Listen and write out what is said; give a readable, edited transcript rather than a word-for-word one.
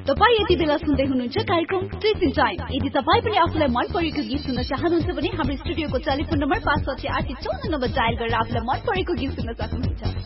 तपाई यति बेला सुन्दै हुनुहुन्छ कार्यक्रम टिचिङ टाइम। यदि तपाई पनि आफुलाई मन परेको गीत सुन्न चाहनुहुन्छ भने हाम्रो स्टुडियोको टेलिफोन नम्बर 56854 नम्बर डायल गरेर आफुलाई मन परेको गीत सुन्न सक्नुहुन्छ।